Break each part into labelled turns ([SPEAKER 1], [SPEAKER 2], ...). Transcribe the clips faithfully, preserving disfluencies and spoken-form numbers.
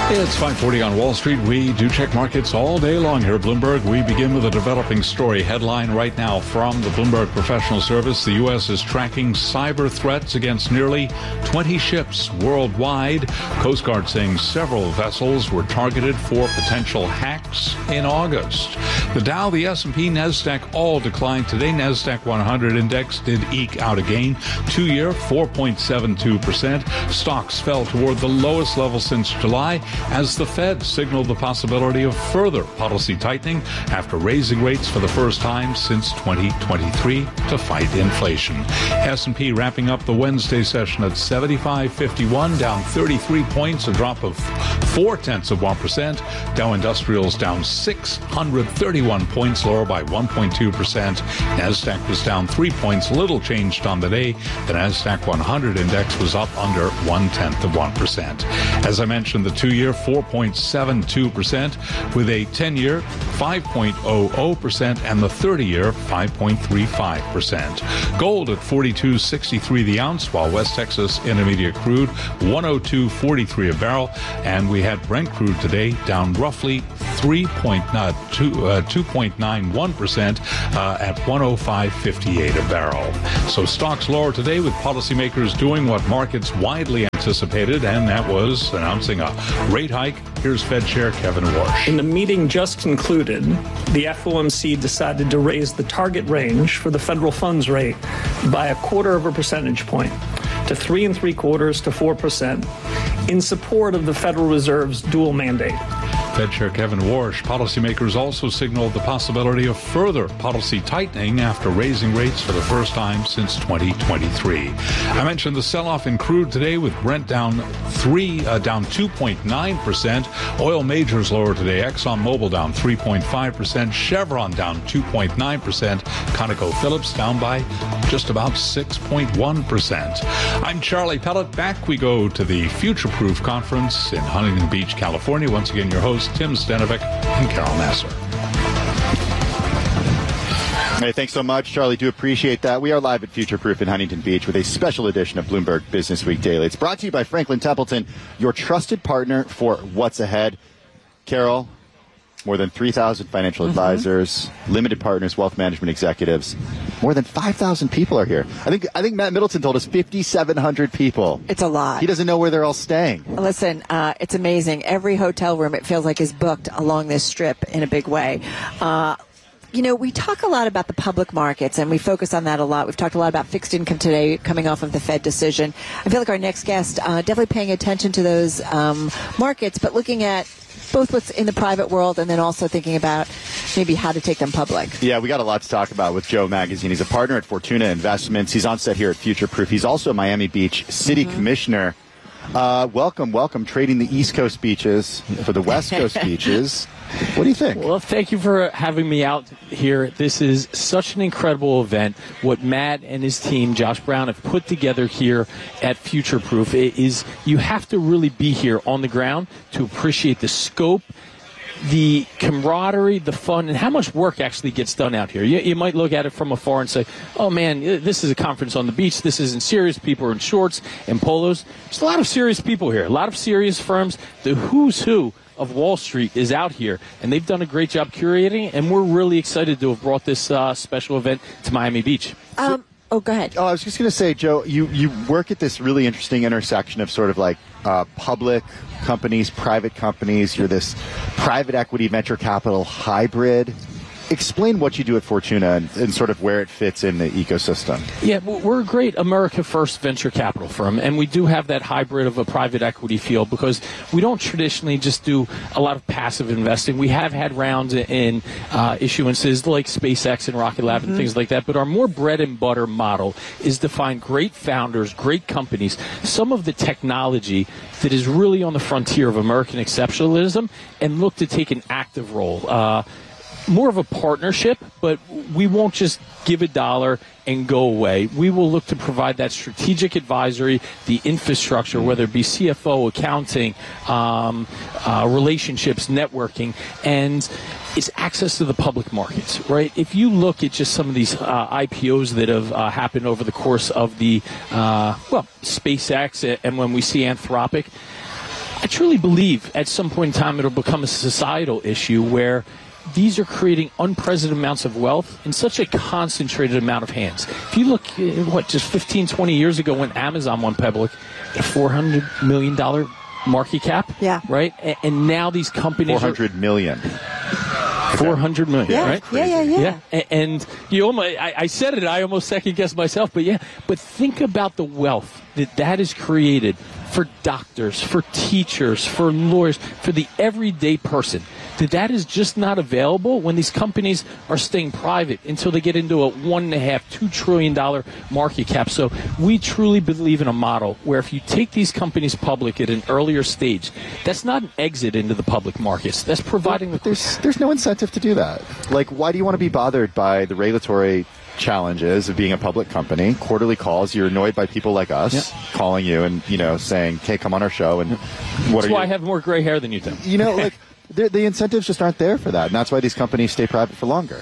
[SPEAKER 1] It's five forty on Wall Street. We do check markets all day long here at Bloomberg. We begin with a developing story headline right now from the Bloomberg Professional Service. The U S is tracking cyber threats against nearly twenty ships worldwide. Coast Guard saying several vessels were targeted for potential hacks in August. The Dow, the S and P, NASDAQ all declined today. NASDAQ one hundred index did eke out a gain. Two-year, four point seven two percent. Stocks fell toward the lowest level since July as the Fed signaled the possibility of further policy tightening after raising rates for the first time since twenty twenty-three to fight inflation. S and P wrapping up the Wednesday session at seventy-five fifty-one, down thirty-three points, a drop of four-tenths of one percent. Dow Industrials down six hundred thirty-one points, lower by one point two percent. NASDAQ was down three points, little changed on the day. The NASDAQ one hundred index was up under one-tenth of one percent. As I mentioned, the two-year four point seven two percent, with a ten-year five point zero zero percent and the thirty-year five point three five percent. Gold at forty-two sixty-three the ounce, while West Texas Intermediate crude one oh two forty-three a barrel, and we had Brent crude today down roughly three point nine one percent uh, at one oh five fifty-eight a barrel. So stocks lower today, with policymakers doing what markets widely anticipated, and that was announcing a rate hike. Here's Fed Chair Kevin Warsh.
[SPEAKER 2] In the meeting just concluded, the F O M C decided to raise the target range for the federal funds rate by a quarter of a percentage point to three and three quarters to four percent in support of the Federal Reserve's dual mandate.
[SPEAKER 1] Fed Chair Kevin Warsh. Policymakers also signaled the possibility of further policy tightening after raising rates for the first time since twenty twenty-three. I mentioned the sell-off in crude today, with Brent down three, uh, down two point nine percent. Oil majors lower today. ExxonMobil down three point five percent. Chevron down two point nine percent. ConocoPhillips down by just about six point one percent. I'm Charlie Pellet. Back we go to the Future Proof Conference in Huntington Beach, California. Once again, your host, Tim Stenovic and Carol Nasser.
[SPEAKER 3] Hey, thanks so much, Charlie. Do appreciate that. We are live at Future Proof in Huntington Beach with a special edition of Bloomberg Business Week Daily. It's brought to you by Franklin Templeton, your trusted partner for what's ahead. Carol, more than three thousand financial mm-hmm. advisors, limited partners, wealth management executives. More than five thousand people are here. I think I think Matt Middleton told us fifty-seven hundred people.
[SPEAKER 4] It's a lot.
[SPEAKER 3] He doesn't know where they're all staying.
[SPEAKER 4] Listen, uh, it's amazing. Every hotel room, it feels like, is booked along this strip in a big way. Uh, you know, we talk a lot about the public markets, and we focus on that a lot. We've talked a lot about fixed income today, coming off of the Fed decision. I feel like our next guest uh, definitely paying attention to those um, markets, but looking at both what's in the private world and then also thinking about maybe how to take them public.
[SPEAKER 3] Yeah, we got a lot to talk about with Joe Magazine. He's a partner at Fortuna Investments. He's on set here at Future Proof. He's also Miami Beach City mm-hmm. Commissioner. Uh, welcome, welcome. Trading the East Coast beaches for the West Coast beaches. What do you think?
[SPEAKER 5] Well, thank you for having me out here. This is such an incredible event. What Matt and his team, Josh Brown, have put together here at Future Proof is you have to really be here on the ground to appreciate the scope, the camaraderie, the fun, and how much work actually gets done out here. You, you might look at it from afar and say, oh, man, this is a conference on the beach. This isn't serious. People are in shorts and polos. There's a lot of serious people here, a lot of serious firms. The who's who of Wall Street is out here, and they've done a great job curating, and we're really excited to have brought this uh, special event to Miami Beach.
[SPEAKER 4] Um, oh, go ahead.
[SPEAKER 3] Oh, I was just going to say, Joe, you, you work at this really interesting intersection of sort of like uh, public companies, private companies. You're this private equity venture capital hybrid. Explain what you do at Fortuna and, and sort of where it fits in the ecosystem.
[SPEAKER 5] Yeah, we're a great America First venture capital firm, and we do have that hybrid of a private equity feel because we don't traditionally just do a lot of passive investing. We have had rounds in uh, issuances like SpaceX and Rocket Lab mm-hmm. and things like that, but our more bread and butter model is to find great founders, great companies, some of the technology that is really on the frontier of American exceptionalism, and look to take an active role. Uh, more of a partnership, but we won't just give a dollar and go away. We will look to provide that strategic advisory, the infrastructure, whether it be C F O, accounting, um, uh, relationships, networking, and it's access to the public markets, right? If you look at just some of these uh, I P Os that have uh, happened over the course of the, uh, well, SpaceX, and when we see Anthropic, I truly believe at some point in time it'll become a societal issue where these are creating unprecedented amounts of wealth in such a concentrated amount of hands. If you look, at, what, just fifteen, twenty years ago when Amazon went public, a four hundred million dollars market cap,
[SPEAKER 4] yeah.
[SPEAKER 5] right? And, and now these companies
[SPEAKER 3] four hundred million.
[SPEAKER 5] four hundred million,
[SPEAKER 4] yeah.
[SPEAKER 5] right?
[SPEAKER 4] Yeah, yeah, yeah.
[SPEAKER 5] yeah. And, and you almost, I, I said it, I almost second-guessed myself, but yeah. But think about the wealth that that is created for doctors, for teachers, for lawyers, for the everyday person. That that is just not available when these companies are staying private until they get into a one and a half, two trillion dollar market cap. So we truly believe in a model where if you take these companies public at an earlier stage, that's not an exit into the public markets. That's providing the
[SPEAKER 3] there's there's no incentive to do that. Like, why do you want to be bothered by the regulatory challenges of being a public company? Quarterly calls, you're annoyed by people like us
[SPEAKER 5] yeah.
[SPEAKER 3] calling you and, you know, saying, hey, come on our show. And what
[SPEAKER 5] that's
[SPEAKER 3] are
[SPEAKER 5] why
[SPEAKER 3] you?
[SPEAKER 5] I have more gray hair than you do.
[SPEAKER 3] You know, like, the, the incentives just aren't there for that. And that's why these companies stay private for longer.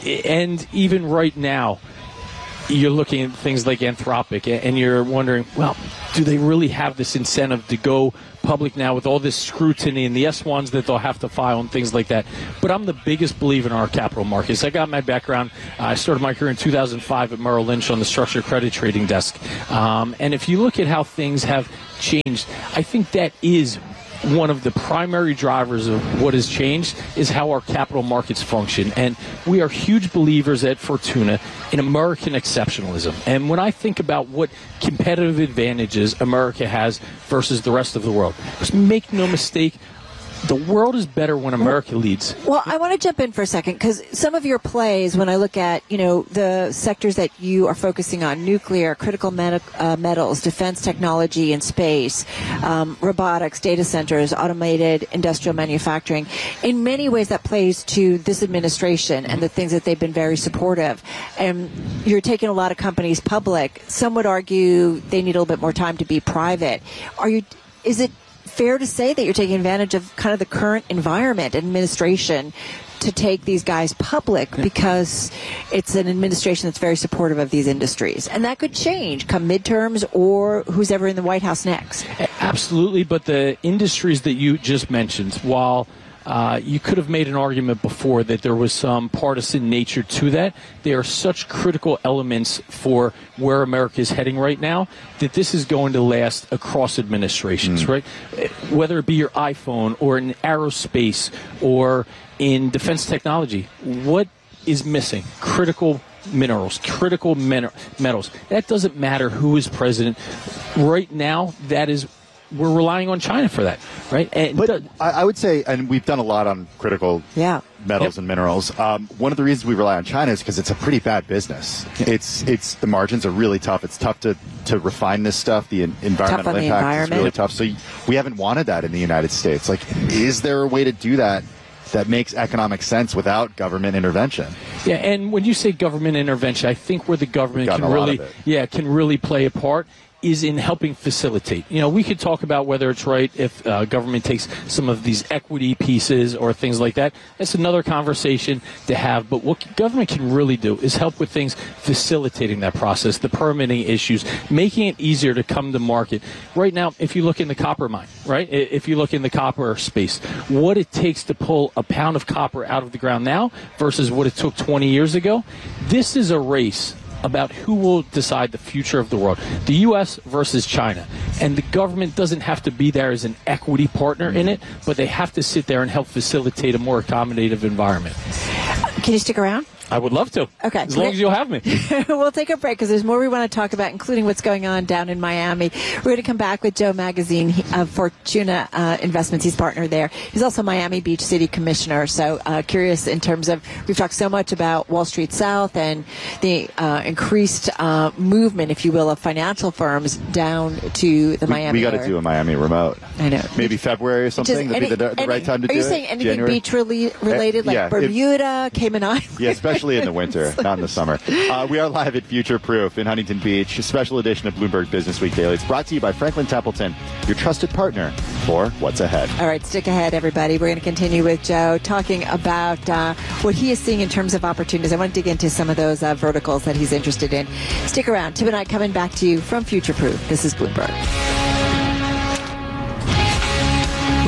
[SPEAKER 5] And even right now, you're looking at things like Anthropic, and you're wondering, well, do they really have this incentive to go public now with all this scrutiny and the S ones that they'll have to file and things like that? But I'm the biggest believer in our capital markets. I got my background. Uh, I started my career in two thousand five at Merrill Lynch on the structured credit trading desk. Um, and if you look at how things have changed, I think that is one of the primary drivers of what has changed is how our capital markets function. And we are huge believers at Fortuna in American exceptionalism. And when I think about what competitive advantages America has versus the rest of the world, just make no mistake, the world is better when America leads.
[SPEAKER 4] Well, I want to jump in for a second because some of your plays, when I look at, you know, the sectors that you are focusing on, nuclear, critical met- uh, metals, defense technology and space, um, robotics, data centers, automated industrial manufacturing, in many ways that plays to this administration and the things that they've been very supportive. And you're taking a lot of companies public. Some would argue they need a little bit more time to be private. Are you, is it fair to say that you're taking advantage of kind of the current environment, administration, to take these guys public because it's an administration that's very supportive of these industries? And that could change come midterms or who's ever in the White House next.
[SPEAKER 5] Absolutely, but the industries that you just mentioned, while Uh, you could have made an argument before that there was some partisan nature to that. They are such critical elements for where America is heading right now that this is going to last across administrations, mm. right? Whether it be your iPhone or in aerospace or in defense technology, what is missing? Critical minerals, critical min- metals. That doesn't matter who is president. Right now, that is we're relying on China for that, right? And
[SPEAKER 3] but
[SPEAKER 5] th-
[SPEAKER 3] I, I would say, and we've done a lot on critical
[SPEAKER 4] yeah.
[SPEAKER 3] metals
[SPEAKER 5] yep.
[SPEAKER 3] and minerals. Um, one of the reasons we rely on China is because it's a pretty bad business. Yep. It's it's the margins are really tough. It's tough to, to refine this stuff. The environmental
[SPEAKER 4] the
[SPEAKER 3] impact is really
[SPEAKER 4] environment.
[SPEAKER 3] tough. So we haven't wanted that in the United States. Like, is there a way to do that that makes economic sense without government intervention?
[SPEAKER 5] Yeah, and when you say government intervention, I think where the government can really, yeah, can really play a part is in helping facilitate. You know, we could talk about whether it's right if uh, government takes some of these equity pieces or things like that. That's another conversation to have. But what government can really do is help with things facilitating that process, the permitting issues, making it easier to come to market. Right now, if you look in the copper mine, right, if you look in the copper space, what it takes to pull a pound of copper out of the ground now versus what it took twenty years ago, this is a race about who will decide the future of the world, the U S versus China. And the government doesn't have to be there as an equity partner in it, but they have to sit there and help facilitate a more accommodative environment.
[SPEAKER 4] Can you stick around?
[SPEAKER 5] I would love to.
[SPEAKER 4] Okay.
[SPEAKER 5] As long as you'll have me.
[SPEAKER 4] We'll take a break because there's more we want to talk about, including what's going on down in Miami. We're going to come back with Joe Magazine of Fortuna uh, Investments. He's partner there. He's also Miami Beach City Commissioner. So uh, curious in terms of, we've talked so much about Wall Street South and the uh, increased uh, movement, if you will, of financial firms down to the
[SPEAKER 3] we,
[SPEAKER 4] Miami
[SPEAKER 3] We got to
[SPEAKER 4] area.
[SPEAKER 3] do a Miami remote.
[SPEAKER 4] I know.
[SPEAKER 3] Maybe February or something. That'd
[SPEAKER 4] any,
[SPEAKER 3] be the, the
[SPEAKER 4] any,
[SPEAKER 3] right time to do it.
[SPEAKER 4] Are you saying anything
[SPEAKER 3] January?
[SPEAKER 4] beach rela- related,
[SPEAKER 3] uh,
[SPEAKER 4] like
[SPEAKER 3] yeah,
[SPEAKER 4] Bermuda,
[SPEAKER 3] if,
[SPEAKER 4] Cayman Islands?
[SPEAKER 3] Yeah, especially in the winter, not in the summer. Uh, we are live at Future Proof in Huntington Beach, a special edition of Bloomberg Business Week Daily. It's brought to you by Franklin Templeton, your trusted partner for what's ahead.
[SPEAKER 4] All right, stick ahead, everybody. We're going to continue with Joe talking about uh, what he is seeing in terms of opportunities. I want to dig into some of those uh, verticals that he's interested in. Stick around. Tim and I coming back to you from Future Proof. This is Bloomberg.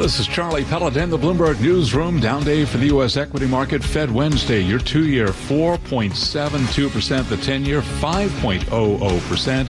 [SPEAKER 1] This is Charlie Pellet in the Bloomberg Newsroom. Down day for the U S equity market. Fed Wednesday, your two-year four point seven two percent, the ten-year five point zero zero percent.